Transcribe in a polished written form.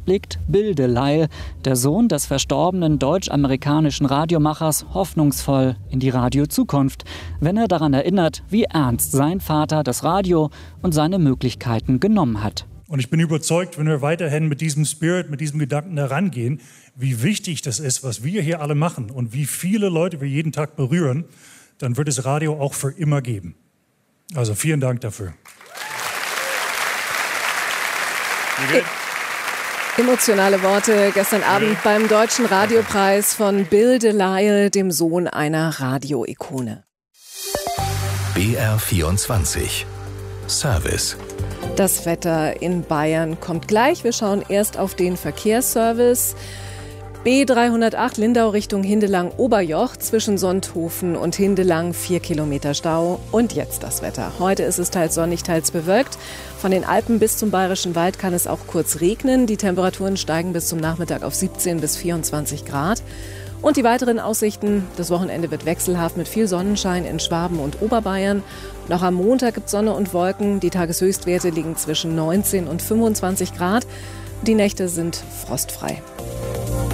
blickt Bill Delisle, der Sohn des verstorbenen deutsch-amerikanischen Radiomachers, hoffnungsvoll in die Radiozukunft, wenn er daran erinnert, wie ernst sein Vater das Radio und seine Möglichkeiten genommen hat. Und ich bin überzeugt, wenn wir weiterhin mit diesem Spirit, mit diesem Gedanken herangehen, wie wichtig das ist, was wir hier alle machen und wie viele Leute wir jeden Tag berühren, dann wird es Radio auch für immer geben. Also vielen Dank dafür. Emotionale Worte gestern Abend beim Deutschen Radiopreis von Bill Delisle, dem Sohn einer Radio-Ikone. BR24 Service. Das Wetter in Bayern kommt gleich. Wir schauen erst auf den Verkehrsservice. B308 Lindau Richtung Hindelang-Oberjoch zwischen Sonthofen und Hindelang 4 Kilometer Stau. Und jetzt das Wetter. Heute ist es teils sonnig, teils bewölkt. Von den Alpen bis zum Bayerischen Wald kann es auch kurz regnen. Die Temperaturen steigen bis zum Nachmittag auf 17 bis 24 Grad. Und die weiteren Aussichten, das Wochenende wird wechselhaft mit viel Sonnenschein in Schwaben und Oberbayern. Noch am Montag gibt es Sonne und Wolken. Die Tageshöchstwerte liegen zwischen 19 und 25 Grad. Die Nächte sind frostfrei.